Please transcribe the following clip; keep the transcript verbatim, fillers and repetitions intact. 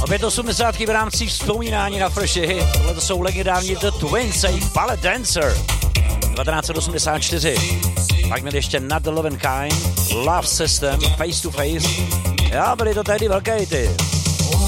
Opět osmdesátky v rámci vzpomínání na Freši. Tohle to jsou legendární The Twins a Ballet Dancer. devatenáct set osmdesát čtyři. Pak měli ještě Not the Love and Kind, Love System, Face to Face. Já, byly to tehdy velké hity.